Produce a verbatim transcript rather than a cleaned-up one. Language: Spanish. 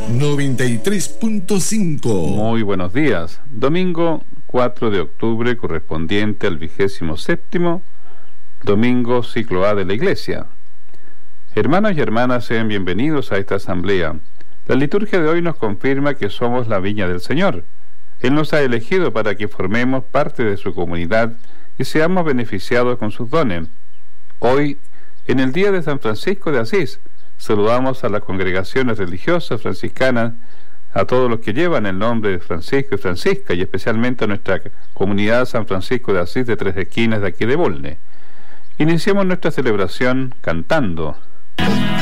noventa y tres punto cinco. Muy buenos días. Domingo cuatro de octubre, correspondiente al vigésimo séptimo domingo ciclo A de la Iglesia. Hermanos y hermanas, sean bienvenidos a esta asamblea. La liturgia de hoy nos confirma que somos la viña del Señor. Él nos ha elegido para que formemos parte de su comunidad y seamos beneficiados con sus dones. Hoy, en el día de San Francisco de Asís, saludamos a las congregaciones religiosas franciscanas, a todos los que llevan el nombre de Francisco y Francisca, y especialmente a nuestra comunidad San Francisco de Asís de Tres Esquinas de aquí de Bolne. Iniciemos nuestra celebración cantando.